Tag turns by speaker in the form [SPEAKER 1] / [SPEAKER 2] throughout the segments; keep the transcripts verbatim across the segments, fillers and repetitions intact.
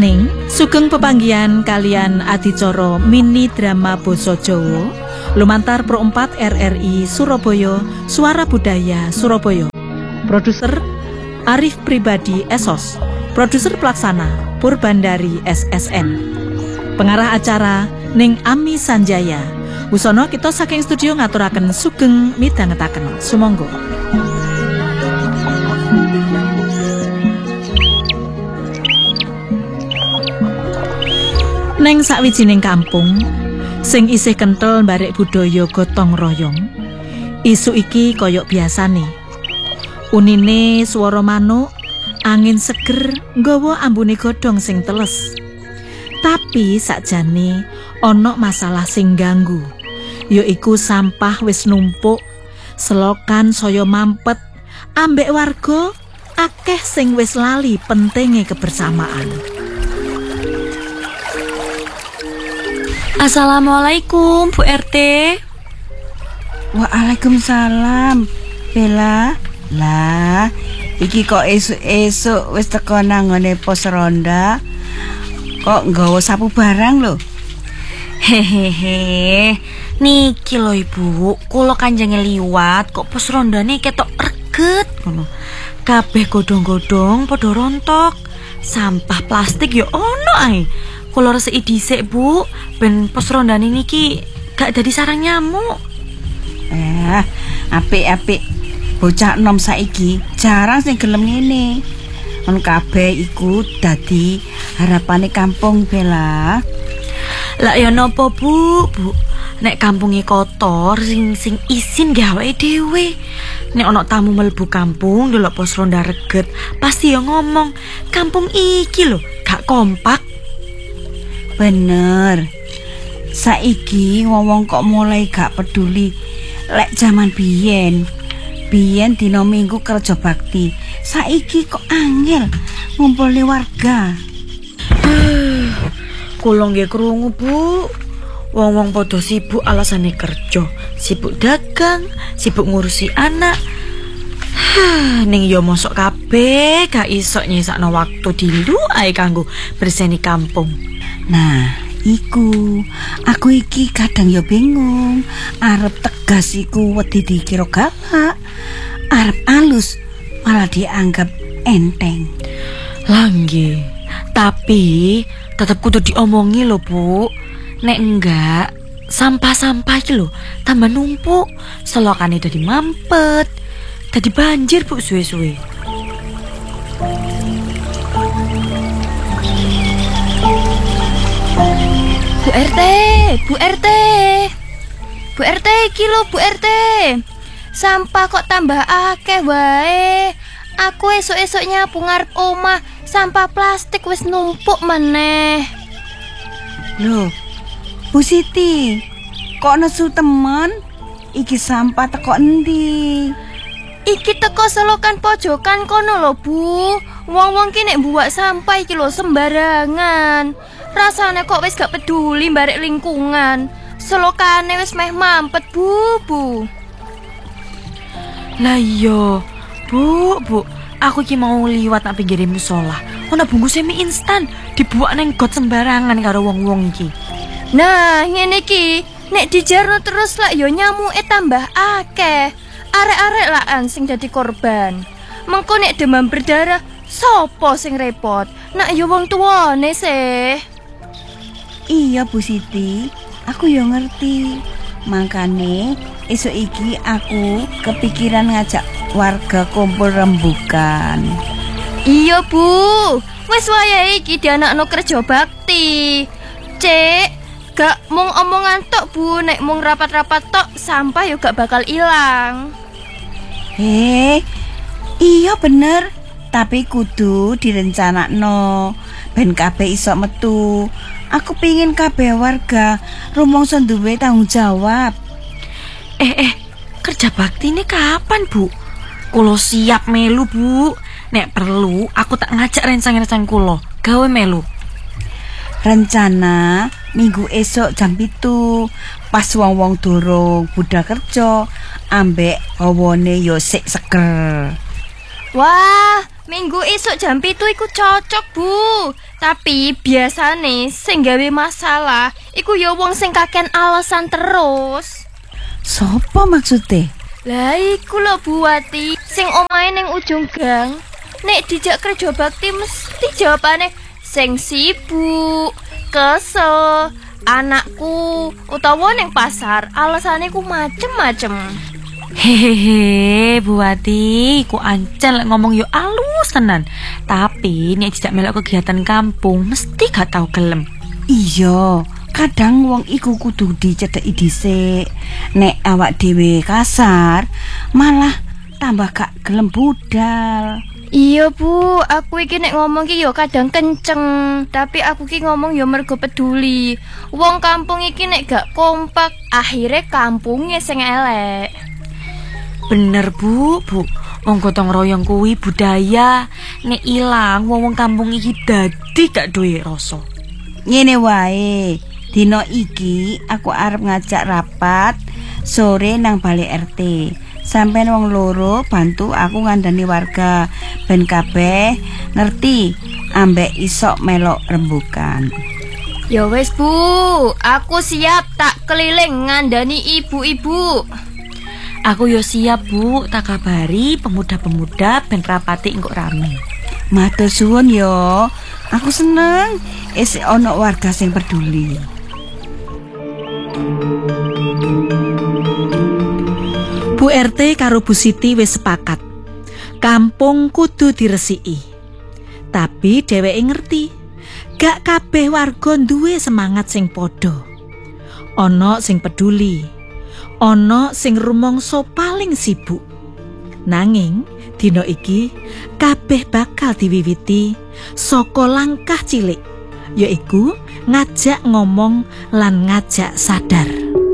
[SPEAKER 1] Sapaning sugeng pepanggihan kalian adicara mini drama basa Jawa lumantar Pro empat R R I Surabaya Suara Budaya Surabaya. Produser Arif Pribadi Esos, produser pelaksana Purbandari S S N. Pengarah acara Ning Ami Sanjaya. Wusono kita saking studio ngaturaken sugeng midhangetaken. Sumangga. Neng sawijining kampung sing isih kenthel mbarek budaya gotong royong, isu iki koyok biasane. Unine swara manuk, angin seger nggawa ambune godhong sing teles. Tapi sakjane ana masalah sing ganggu, yaiku sampah wis numpuk, selokan saya mampet, ambek warga akeh sing wis lali pentinge kebersamaan.
[SPEAKER 2] Assalamualaikum Bu R T.
[SPEAKER 3] Waalaikumsalam Bella. Lah, iki kok esuk-esuk wis teko nang ngene pos ronda. Kok nggawa sapu barang lho?
[SPEAKER 2] Hehehe. Niki lho Ibu, kula kanjenge liwat kok pos rondane ketok reget ngono. Kabeh godhong-godhong padha rontok. Sampah plastik ya ono ae. Kula resiki dhisik, Bu, ben pos rondane niki gak dadi sarang nyamuk.
[SPEAKER 3] Eh, apik-apik. Bocah enom saiki jarang sing gelem ngene. On kabeh iku dadi harapane kampung Bella.
[SPEAKER 2] Lah ya napa, Bu? Bu, nek kampunge kotor sing sing isin gawe dhewe. Nek ana tamu mlebu kampung delok pos ronda reget, pasti ya ngomong, "Kampung iki lho gak kompak."
[SPEAKER 3] Bener. Saiki wong-wong kok mulai gak peduli lek jaman biyen. Biyen dina Minggu kerja bakti. Saiki kok angel ngumpulne warga.
[SPEAKER 2] Kula nggih krungu, Bu. Wong-wong padha sibuk alasane kerja, sibuk dagang, sibuk ngurusi anak. Ning yo mosok kabeh gak iso nyisakno waktu dindu ae kanggo berseni kampung.
[SPEAKER 3] Nah, iku aku iki kadang ya bingung. Arep tegas iku wedi dikira galak, arep alus malah dianggap enteng.
[SPEAKER 2] Lah nggih, tapi tetep kudu diomongi lho, Bu. Nek enggak, sampah-sampah iki lho tambah numpuk, selokane dadi mampet, dadi banjir, Bu, suwe-suwe.
[SPEAKER 4] Bu R T, Bu R T, Bu R T iki lho Bu R T. Sampah kok tambah akeh wae. Aku esuk-esuk nyapu ngarep omah, sampah plastik wis numpuk maneh.
[SPEAKER 3] Loh, Bu Siti, kok nesu temen? Iki sampah teko endi?
[SPEAKER 4] Iki teko selokan pojokan kono lho Bu. Wong-wong ki nek mbuwak sampah iki lho sembarangan. Rasane kok wis gak peduli mbarek lingkungan. Selokane wis meh mampet, Bu, Bu.
[SPEAKER 2] Lah iya, Bu, Bu, aku iki mau liwat nang pinggir musala. Ana bungkus mie instan dibuak nang got sembarangan karo wong-wong iki.
[SPEAKER 4] Nah, ngene iki, nek dijarno terus lak yo nyamuke tambah akeh. Arek-arek lakan sing dadi korban. Mengko nek demam berdarah, sopo sing repot? Nak yo wong tuwane sih.
[SPEAKER 3] Iya Bu Siti, aku yo ngerti. Makane esuk iki aku kepikiran ngajak warga kumpul rembukan.
[SPEAKER 4] Iya Bu, wis wayahe iki dianakno kerja bakti. Cek, gak mung omongan tok Bu, nek mung rapat-rapat tok sampah yo gak bakal ilang.
[SPEAKER 3] Heh, iya bener. Tapi kudu direncanakno ben kabeh iso metu. Aku pingin kabeh warga rumangsa duwe tanggung jawab.
[SPEAKER 2] Eh eh, kerja bakti ini kapan, Bu? Kulo siap melu, Bu. Nek perlu aku tak ngajak rencang-rencang kulo gawe melu.
[SPEAKER 3] Rencana minggu esok jam pitu, pas wong-wong durung budal kerja, ambek hawane yo sik seger.
[SPEAKER 4] Wah, minggu esok jam pitu iku cocok Bu. Tapi biasane sing gawe masalah iku ya wong sing kakean alasan terus.
[SPEAKER 3] Sopo maksudnya?
[SPEAKER 4] Lah iku lho Bu Wati, sing omahe ning ujung gang. Nek dijak kerja bakti mesti jawabane sing sibuk, kesel, anakku, utawa ning pasar. Alasane ku macem-macem.
[SPEAKER 2] Hehehe, Bu Wati, ku ancen lek ngomong yo alus tenan. Tapi nek dijak melok kegiatan kampung mesti gak tau gelem.
[SPEAKER 3] Iya, kadang wong iku kudu dicedheki dhisik. Nek awak dhewe kasar, malah tambah gak gelem budal.
[SPEAKER 4] Iya Bu, aku iki nek ngomong ki yo kadang kenceng, tapi aku ki ngomong yo mergo peduli. Wong kampung iki nek gak kompak, akhirnya kampungnya sing elek.
[SPEAKER 2] Bener Bu, Bu. Wong gotong royong kuwi budaya. Nek ilang wong kampung iki dadi gak duwe rasa.
[SPEAKER 3] Ngene wae, dina iki aku arep ngajak rapat sore nang balai R T. Sampeyan wong loro bantu aku ngandani warga ben kabeh ngerti ambek isok melok rembukan.
[SPEAKER 4] Ya wis Bu, aku siap tak keliling ngandani ibu-ibu.
[SPEAKER 2] Aku yo siap Bu, tak kabari pemuda-pemuda ben rapati engko rame.
[SPEAKER 3] Matur suwun yo. Aku seneng isih ana warga sing peduli.
[SPEAKER 1] Bu R T karo Bu Siti wis sepakat. Kampung kudu diresiki. Tapi dheweke ngerti, gak kabeh warga duwe semangat sing padha. Ana sing peduli, ana sing rumangsa paling sibuk. Nanging dina iki kabeh bakal diwiwiti saka langkah cilik, yaiku ngajak ngomong lan ngajak sadar.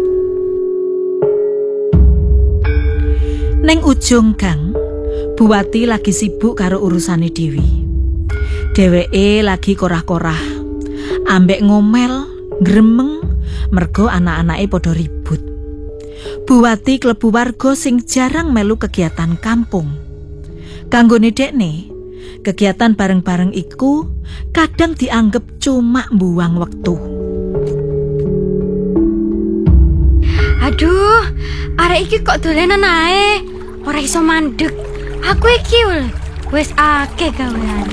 [SPEAKER 1] Neng ujung gang, Bu Wati lagi sibuk karo urusane dhewe. Dheweke lagi korah-korah, ambek ngomel, gremeng mergo anak-anake padha ribut. Bu Wati klebu warga sing jarang melu kegiatan kampung. Kanggone dekne, kegiatan bareng-bareng iku kadang dianggep cuma mbuang wektu.
[SPEAKER 5] Aduh, arek iki kok dolenan ae. Ora iso mandeg. Aku iki wis akeh gawean.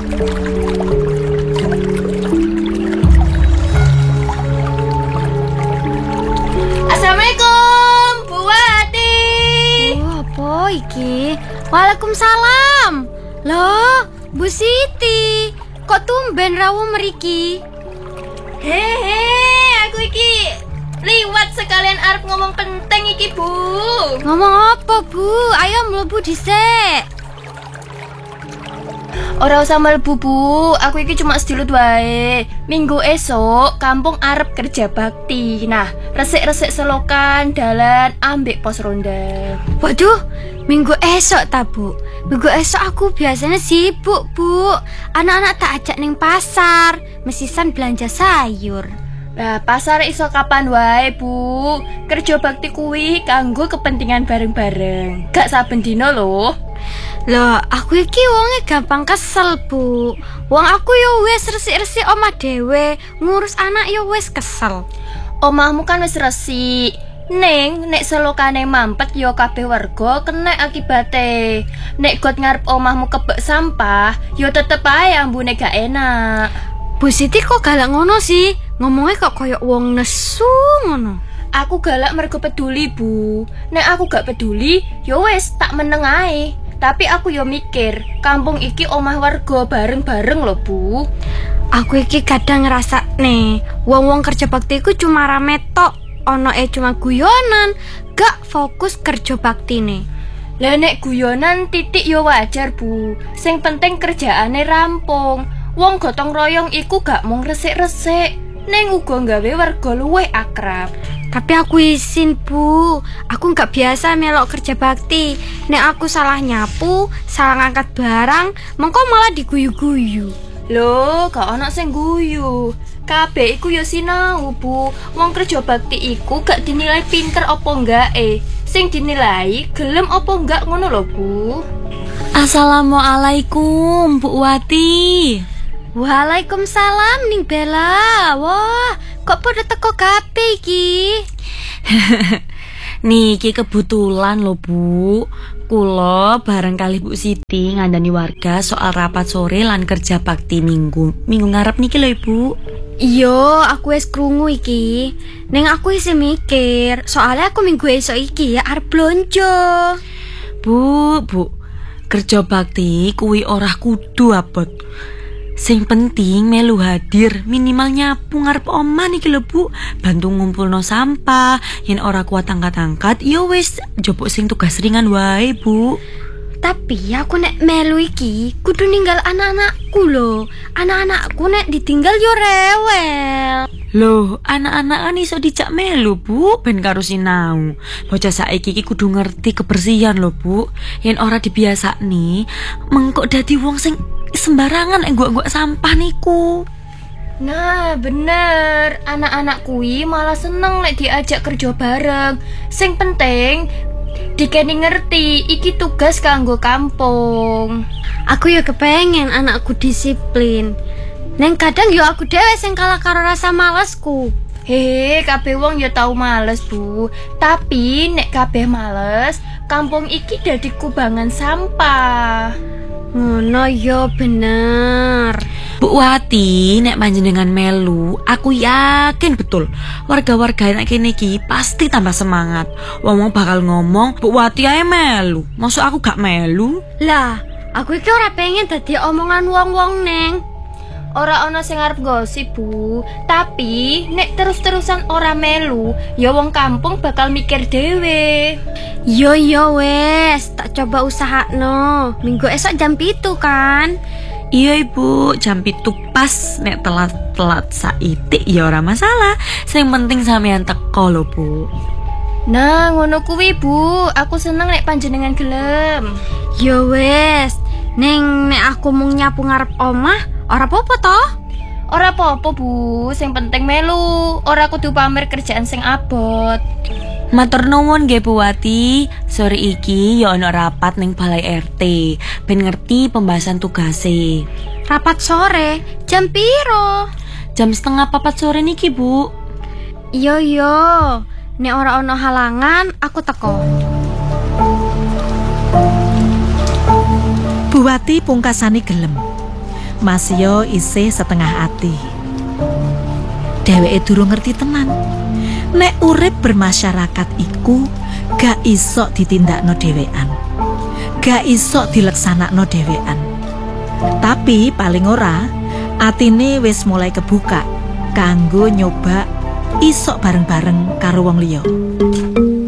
[SPEAKER 4] Assalamualaikum, Bu Wati.
[SPEAKER 5] Oh, apa iki? Waalaikumsalam. Loh, Bu Siti, kok tumben rawuh mriki?
[SPEAKER 4] Hehe, aku iki liwat sekalian arep ngomong penting iki, Bu.
[SPEAKER 5] Ngomong apa, Bu? Ayo mlebu dhisik.
[SPEAKER 4] Ora usah mlebu, Bu. Aku iki cuma sedilut wae. Minggu esok kampung arep kerja bakti. Nah, resik-resik selokan dalan ambek pos ronda.
[SPEAKER 5] Waduh, minggu esok ta, Bu? Minggu esok aku biasanya sibuk, Bu. Anak-anak tak ajak ning pasar, mesisan belanja sayur.
[SPEAKER 4] Lah, pasar iso kapan wae, Bu. Kerja bakti kuwi kanggo kepentingan bareng-bareng. Gak saben dina lho.
[SPEAKER 5] Loh, aku iki wonge gampang kesel, Bu. Wong aku yo wis resik-resik omah dhewe, ngurus anak yo wis kesel.
[SPEAKER 4] Omahmu kan wis resik. Ning nek selokane mampet yo kabeh warga kena akibate. Nek got ngarep omahmu kebek sampah, yo tetep ae ambune gak enak.
[SPEAKER 5] Bu Siti kok galak ngono sih? Ngomongnya kok koyok wong nesu ngono.
[SPEAKER 4] Aku galak mergo peduli, Bu. Nek aku gak peduli, yo wis tak meneng ae. Tapi aku yo mikir, kampung iki omah warga bareng-bareng lho, Bu.
[SPEAKER 5] Aku iki kadang ngerasa nih, wong-wong kerja bakti ku cuma rame tok. Ono e cuma guyonan, gak fokus kerja bakti nih.
[SPEAKER 4] Lah nek guyonan titik yo wajar, Bu. Sing penting kerjaane rampung. Wong gotong royong iku gak mung resik-resik, ning uga gawe warga luwih akrab.
[SPEAKER 5] Tapi aku izin, Bu. Aku gak biasa melok kerja bakti. Nek aku salah nyapu, salah ngangkat barang, mengko malah diguyu-guyu.
[SPEAKER 4] Loh, gak ono sing guyu. Kabeh iku ya sinau, Bu. Wong kerja bakti iku gak dinilai pinter apa enggak eh. Sing dinilai gelem apa enggak ngono lho, Bu.
[SPEAKER 2] Assalamualaikum, Bu Wati.
[SPEAKER 5] Waalaikumsalam ning Bella. Wah, kok pada teko kabeh iki?
[SPEAKER 2] Niki kebetulan lho Bu. Kulo bareng kali Bu Siti ngandani warga soal rapat sore lan kerja bakti minggu. Minggu ngarep niki lho Ibu.
[SPEAKER 5] Iya, aku wis krungu iki. Neng aku isih mikir, soalnya aku minggu esok iki ya arep blonjo.
[SPEAKER 2] Bu, Bu. Kerja bakti kuwi ora kudu abot. Sing penting melu hadir, minimal nyapu ngarep omah niki lho Bu, bantu ngumpulno sampah, yen ora kuat angkat-angkat ya wis njupuk sing tugas ringan wae Bu.
[SPEAKER 5] Tapi aku nek melu iki kudu ninggal anak-anakku lho. Anak-anakku nek ditinggal yo rewel.
[SPEAKER 2] Loh, anak-anak kan iso dijak melu Bu, ben karo sinau. Bocah saiki iki kudu ngerti kebersihan lho Bu. Yen ora dibiasakni, mengko dadi wong sing sembarangan nek gua-gua sampah niku.
[SPEAKER 4] Nah, bener. Anak-anak kui malah seneng nek diajak kerja bareng. Sing penting dikeni ngerti iki tugas kanggo kampung.
[SPEAKER 5] Aku ya kepengen anakku disiplin. Neng kadang yo aku dhewe sing kalah karo rasa malesku.
[SPEAKER 4] Hehe, kabeh wong ya tau males, Bu. Tapi nek kabeh males, kampung iki dadi kubangan sampah.
[SPEAKER 5] Ngono yo bener.
[SPEAKER 2] Bu Wati, nek panjenengan melu, aku yakin betul warga-warga nek kene iki pasti tambah semangat. Wong-wong bakal ngomong, "Bu Wati ae melu." Maksud aku gak melu?
[SPEAKER 5] Lah, aku iki ora pengen dadi omongan wong-wong, Neng.
[SPEAKER 4] Ora ana sing arep gosip, Bu. Tapi nek terus-terusan ora melu, ya wong kampung bakal mikir dhewe.
[SPEAKER 5] Yo yo wes, tak coba usahakno. Minggu esok jam pitu kan?
[SPEAKER 2] Iya Ibu, jam pitu pas. Nek telat-telat saitik ya ora masalah. Sing penting sampean teko lho Bu.
[SPEAKER 4] Nah, ngono kuwi, Bu. Aku seneng nek panjenengan gelem.
[SPEAKER 5] Yo wes, Neng nek aku mung nyapu ngarep omah, ora apa-apa toh?
[SPEAKER 4] Ora apa-apa, Bu. Sing penting melu. Ora kudu pamer kerjaan sing abot.
[SPEAKER 2] Matur nuwun nggih Bu Wati. Sore iki ya ana rapat ning Balai R T ben ngerti pembahasan tugase.
[SPEAKER 5] Rapat sore, jam piro?
[SPEAKER 2] Jam setengah papat sore niki Bu.
[SPEAKER 5] Iya iya, nek ora ana halangan aku teko.
[SPEAKER 1] Bu Wati pungkasane gelem. Masya isih setengah ati. Dheweke durung ngerti tenan. Nek urip bermasyarakat iku gak iso ditindakno dhewean. Gak iso dileksanakno dhewean. Tapi paling ora atine wis mulai kebuka kanggo nyoba iso bareng-bareng karo wong liya.